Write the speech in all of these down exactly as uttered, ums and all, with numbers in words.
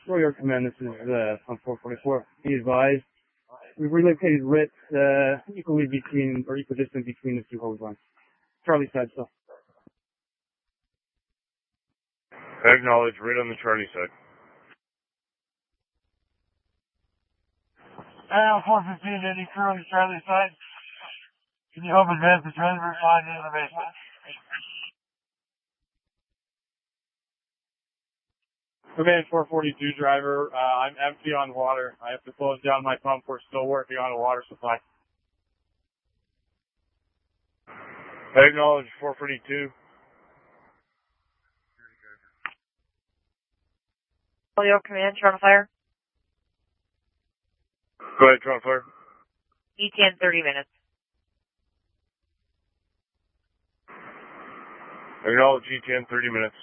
Royal York Command, this is uh, on four forty-four. Be advised, we've relocated R I T uh, equally between, or equidistant between the two hose lines. Charlie side still. Acknowledge, right on the Charlie side. Uh, four fifteen, any crew on the Charlie side? Can you help advance the transverse line into the basement? Command four forty-two driver, uh, I'm empty on water. I have to close down my pump. We're still working on a water supply. Acknowledge, four forty-two. Royal Command, you're on fire. Go ahead, Tron Fire. E T N, thirty minutes. Acknowledge, E T N, thirty minutes.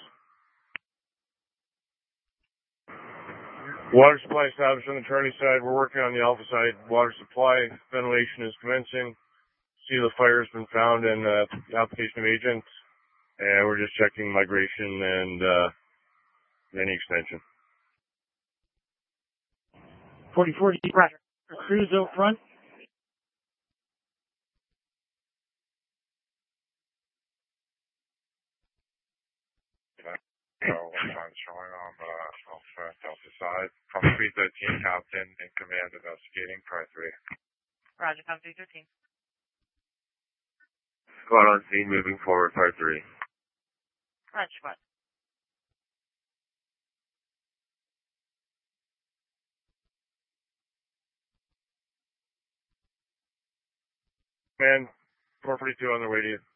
Water supply established on the Charlie side. We're working on the Alpha side. Water supply ventilation is commencing. See the fire has been found and uh, the application of agents. And we're just checking migration and uh, any extension. forty forty, roger. Crews out front. I'm showing on the Alpha Delta side. From three thirteen, Captain in command investigating Par three. Roger, come three thirteen. Squad on scene, moving forward, Par three. Roger, squad. Man, four forty-two on their way to you.